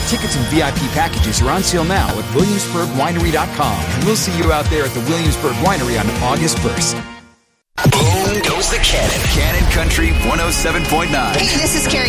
Tickets and VIP packages are on sale now at WilliamsburgWinery.com. And we'll see you out there at the Williamsburg Winery on August 1st. Boom goes the cannon. Cannon Country 107.9. Hey, this is Carrie